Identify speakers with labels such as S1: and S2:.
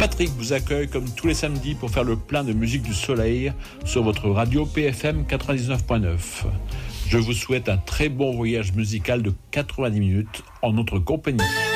S1: Patrick vous accueille comme tous les samedis pour faire le plein de musique du soleil sur votre radio PFM 99.9. Je vous souhaite un très bon voyage musical de 90 minutes en notre compagnie.